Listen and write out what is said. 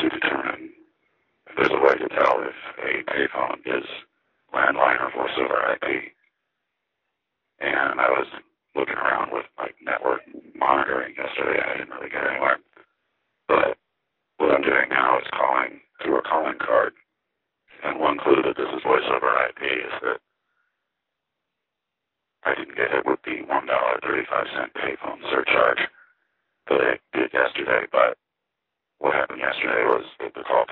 to determine if there's a way to tell if a payphone is landline or voice over IP. And I was looking around with like network monitoring yesterday. I didn't really get anywhere. But what I'm doing now is calling through a calling card. And one clue that this is voice over IP is that I didn't get hit with the $1.35 payphone surcharge that I did yesterday. But what happened yesterday was that the call